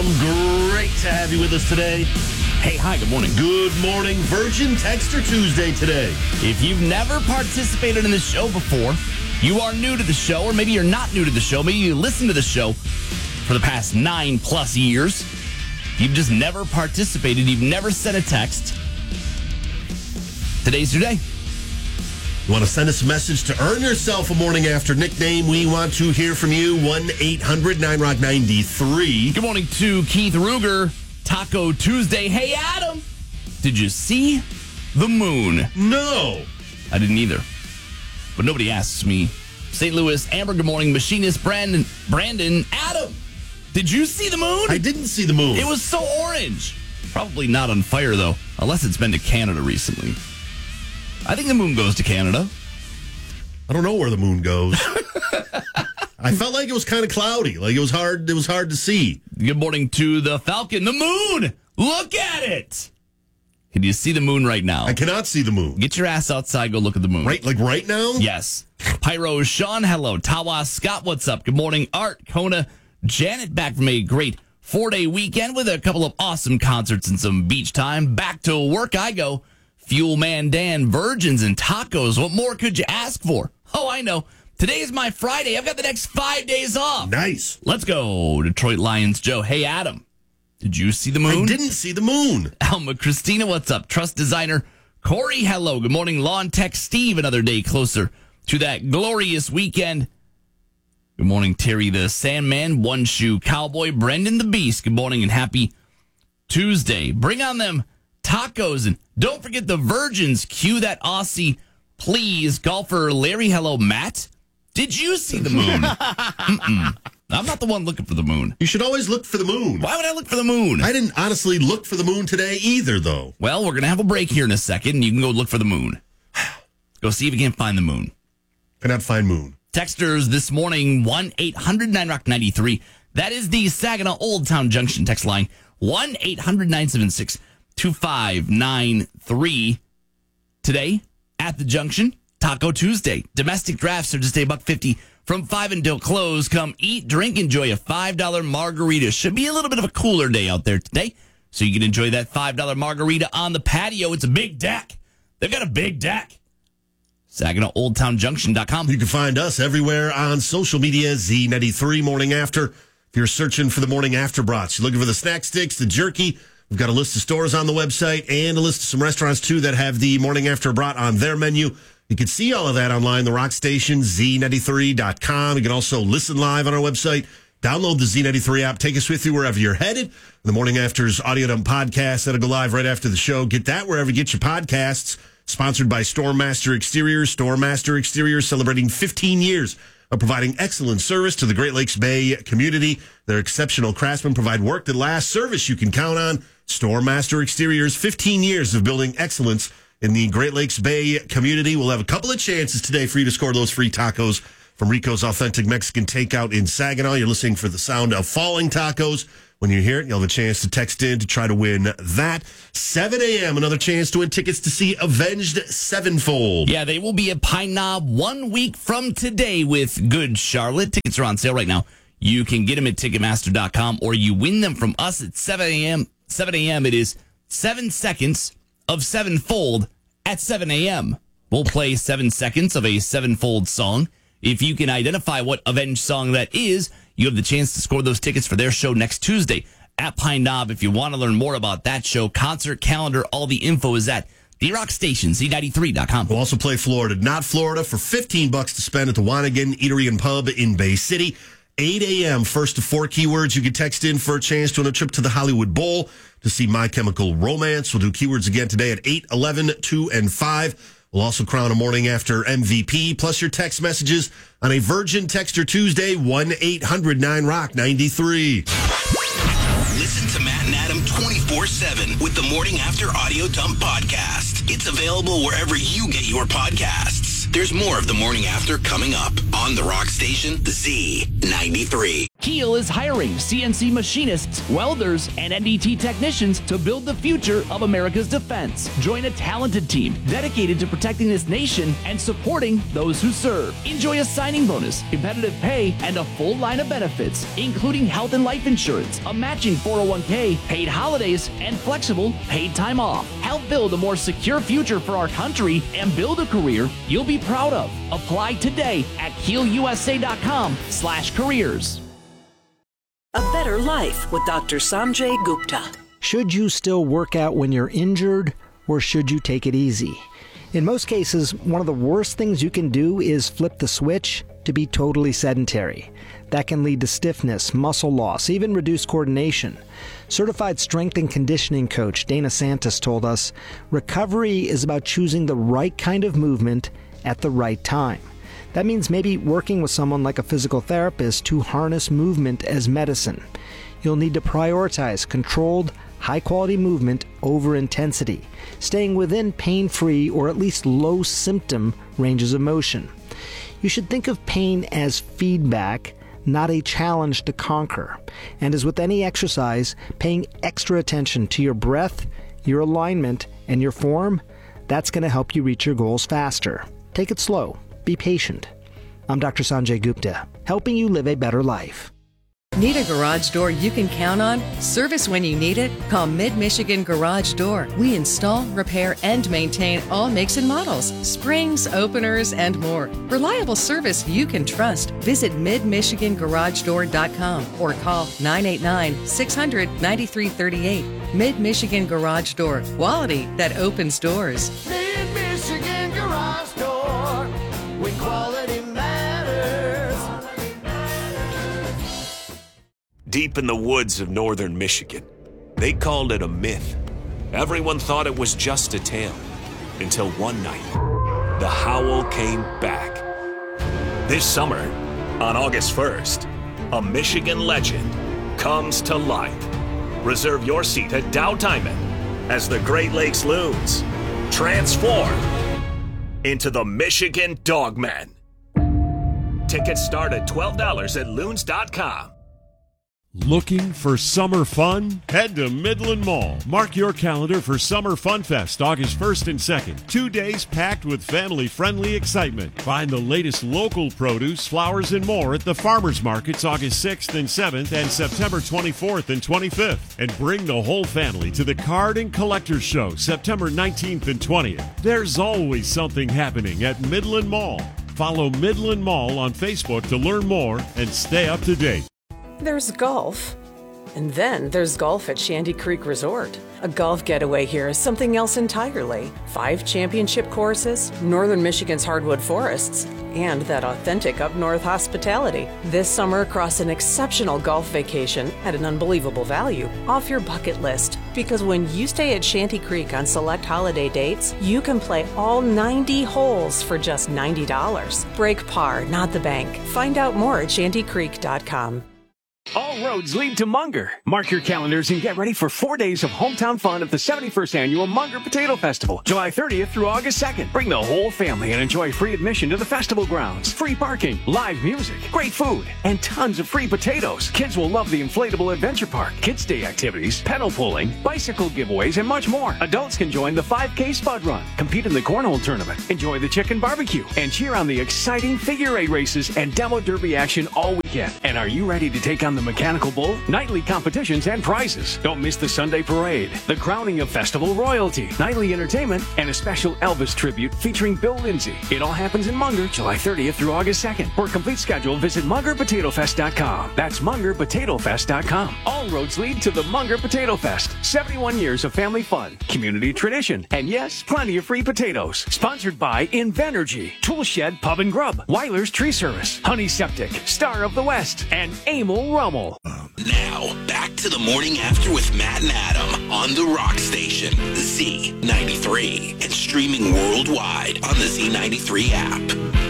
Adam. Great to have you with us today. Hey, hi, good morning. Good morning. Virgin Texter Tuesday today. If you've never participated in the show before, you are new to the show, or maybe you're not new to the show. Maybe you listen to the show for the past 9+ years. You've just never participated. You've never sent a text. Today's your day. You want to send us a message to earn yourself a morning after nickname? We want to hear from you. 1-800-9ROCK-93. Good morning to Keith Ruger. Taco Tuesday. Hey, Adam, did you see the moon? No. I didn't either. But nobody asks me. St. Louis, Amber, good morning. Machinist, Brandon, Adam, did you see the moon? I didn't see the moon. It was so orange. Probably not on fire, though, unless it's been to Canada recently. I think the moon goes to Canada. I don't know where the moon goes. I felt like it was kind of cloudy. Like it was hard to see. Good morning to the Falcon. The moon! Look at it! Can you see the moon right now? I cannot see the moon. Get your ass outside, go look at the moon. Right now? Yes. Pyro, Sean, hello. Tawa, Scott, what's up? Good morning, Art, Kona, Janet, back from a great 4-day weekend with a couple of awesome concerts and some beach time. Back to work I go. Fuel Man Dan, virgins and tacos. What more could you ask for? Oh, I know. Today is my Friday. I've got the next 5 days off. Nice. Let's go. Detroit Lions Joe. Hey, Adam. Did you see the moon? I didn't see the moon. Alma Christina, what's up? Trust designer Corey, hello. Good morning. Lawn Tech Steve, another day closer to that glorious weekend. Good morning, Terry the Sandman, One Shoe Cowboy, Brendan the Beast. Good morning and happy Tuesday. Bring on them tacos, and don't forget the virgins. Cue that Aussie, please. Golfer Larry, hello. Matt, did you see the moon? I'm not the one looking for the moon. You should always look for the moon. Why would I look for the moon? I didn't honestly look for the moon today either, though. Well, we're going to have a break here in a second, and you can go look for the moon. Go see if you can't find the moon. Cannot find moon. Texters this morning, 1-800-9ROCK-93. That is the Saginaw Old Town Junction text line, 1-800-976-2593. Today, at the junction, Taco Tuesday. Domestic drafts are just $1.50 from 5 until close. Come eat, drink, enjoy a $5 margarita. Should be a little bit of a cooler day out there today, so you can enjoy that $5 margarita on the patio. It's a big deck. They've got a big deck. SaginawOldTownJunction.com. You can find us everywhere on social media, Z93 Morning After. If you're searching for the Morning After brats, you're looking for the snack sticks, the jerky, we've got a list of stores on the website and a list of some restaurants, too, that have the Morning After brat on their menu. You can see all of that online, the Rock Station, Z93.com. You can also listen live on our website. Download the Z93 app. Take us with you wherever you're headed. The Morning After's audio dump podcast that'll go live right after the show. Get that wherever you get your podcasts. Sponsored by Stormmaster Exteriors. Stormmaster Exteriors celebrating 15 years of providing excellent service to the Great Lakes Bay community. Their exceptional craftsmen provide work that lasts, service you can count on. Stormmaster Exteriors, 15 years of building excellence in the Great Lakes Bay community. We'll have a couple of chances today for you to score those free tacos from Rico's Authentic Mexican Takeout in Saginaw. You're listening for the sound of falling tacos. When you hear it, you'll have a chance to text in to try to win that. 7 a.m., another chance to win tickets to see Avenged Sevenfold. Yeah, they will be at Pine Knob 1 week from today with Good Charlotte. Tickets are on sale right now. You can get them at Ticketmaster.com, or you win them from us at 7 a.m. 7 a.m. It is 7 seconds of Sevenfold at 7 a.m. We'll play 7 seconds of a Sevenfold song. If you can identify what Avenged song that is, you have the chance to score those tickets for their show next Tuesday at Pine Knob. If you want to learn more about that show, concert calendar, all the info is at The Rock Station, Z93.com. We'll also play Florida, Not Florida, for $15 to spend at the Wanigan Eatery and Pub in Bay City. 8 a.m., first to 4 keywords. You can text in for a chance to win a trip to the Hollywood Bowl to see My Chemical Romance. We'll do keywords again today at 8, 11, 2, and 5. We'll also crown a Morning After MVP, plus your text messages on a Virgin Texter Tuesday, 1-800-9ROCK-93. Listen to Matt and Adam 24/7 with the Morning After Audio Dump Podcast. It's available wherever you get your podcasts. There's more of the Morning After coming up on the Rock Station, Z93. Kiel is hiring CNC machinists, welders, and NDT technicians to build the future of America's defense. Join a talented team dedicated to protecting this nation and supporting those who serve. Enjoy a signing bonus, competitive pay, and a full line of benefits, including health and life insurance, a matching 401k, paid holidays, and flexible paid time off. Help build a more secure future for our country and build a career you'll be proud of. Apply today at KielUSA.com/careers. A better life with Dr. Sanjay Gupta. Should you still work out when you're injured, or should you take it easy? In most cases, one of the worst things you can do is flip the switch to be totally sedentary. That can lead to stiffness, muscle loss, even reduced coordination. Certified strength and conditioning coach Dana Santos told us, recovery is about choosing the right kind of movement at the right time. That means maybe working with someone like a physical therapist to harness movement as medicine. You'll need to prioritize controlled, high-quality movement over intensity, staying within pain-free or at least low-symptom ranges of motion. You should think of pain as feedback, not a challenge to conquer. And as with any exercise, paying extra attention to your breath, your alignment, and your form, that's going to help you reach your goals faster. Take it slow. Be patient. I'm Dr. Sanjay Gupta, helping you live a better life. Need a garage door you can count on? Service when you need it? Call Mid-Michigan Garage Door. We install, repair, and maintain all makes and models, springs, openers, and more. Reliable service you can trust. Visit midmichigangaragedoor.com or call 989-600-9338. Mid-Michigan Garage Door. Quality that opens doors. Mid-Michigan Garage Door, where quality matters. Deep in the woods of northern Michigan, they called it a myth. Everyone thought it was just a tale. Until one night, the howl came back. This summer, on August 1st, a Michigan legend comes to life. Reserve your seat at Dow Diamond as the Great Lakes Loons transform into the Michigan Dogmen. Tickets start at $12 at loons.com. Looking for summer fun? Head to Midland Mall. Mark your calendar for Summer Fun Fest, August 1st and 2nd. 2 days packed with family-friendly excitement. Find the latest local produce, flowers, and more at the Farmers Markets August 6th and 7th and September 24th and 25th. And bring the whole family to the Card and Collectors Show September 19th and 20th. There's always something happening at Midland Mall. Follow Midland Mall on Facebook to learn more and stay up to date. There's golf, and then there's golf at Shanty Creek Resort. A golf getaway here is something else entirely. 5 championship courses, northern Michigan's hardwood forests, and that authentic up-north hospitality. This summer, across an exceptional golf vacation at an unbelievable value, off your bucket list. Because when you stay at Shanty Creek on select holiday dates, you can play all 90 holes for just $90. Break par, not the bank. Find out more at shantycreek.com. All roads lead to Munger. Mark your calendars and get ready for 4 days of hometown fun at the 71st Annual Munger Potato Festival, July 30th through August 2nd. Bring the whole family and enjoy free admission to the festival grounds, free parking, live music, great food, and tons of free potatoes. Kids will love the inflatable adventure park, kids' day activities, pedal pulling, bicycle giveaways, and much more. Adults can join the 5K Spud Run, compete in the cornhole tournament, enjoy the chicken barbecue, and cheer on the exciting figure 8 races and demo derby action all weekend. And are you ready to take on the Mechanical Bull, nightly competitions, and prizes? Don't miss the Sunday parade, the crowning of festival royalty, nightly entertainment, and a special Elvis tribute featuring Bill Lindsay. It all happens in Munger, July 30th through August 2nd. For a complete schedule, visit MungerPotatoFest.com. That's MungerPotatoFest.com. All roads lead to the Munger Potato Fest. 71 years of family fun, community tradition, and yes, plenty of free potatoes. Sponsored by Invenergy, Toolshed Pub and Grub, Weiler's Tree Service, Honey Septic, Star of the West, and Emil Rummel. Now, back to the morning after with Matt and Adam on the Rock Station, Z93, and streaming worldwide on the Z93 app.